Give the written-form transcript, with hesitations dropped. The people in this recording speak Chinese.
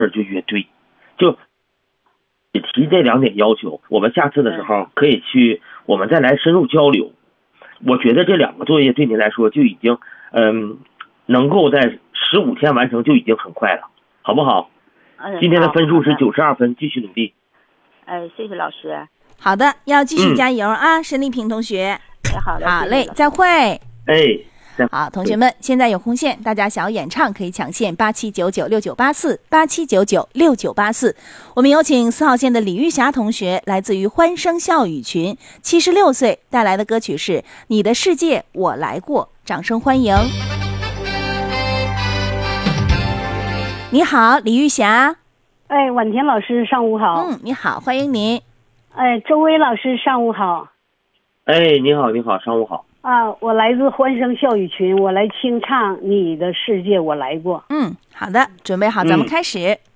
就乐队，就提这2点要求，我们下次的时候可以去，我们再来深入交流。我觉得这2个作业对您来说就已经，能够在15天完成就已经很快了，好不好？今天的分数是92分，继续努力。 谢谢老师。 好的，要继续加油啊，申丽萍同学。 好的， 好嘞，再会。好，同学们，现在有空线，大家想要演唱可以抢线87996984，87996984。我们有请4号线的李玉霞同学，来自于欢声笑语群，76岁，带来的歌曲是《你的世界我来过》，掌声欢迎。你好，李玉霞。 婉婷老师上午好。 你好，欢迎您。 周薇老师上午好。 你好，上午好。 我来自欢声笑语群，我来清唱《你的世界我来过》。 好的，准备好，咱们开始。